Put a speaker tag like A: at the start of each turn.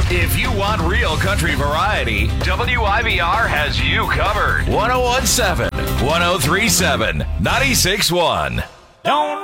A: If you want real country variety, WIBR has you covered. 1017, 1037, 96.1.
B: Don't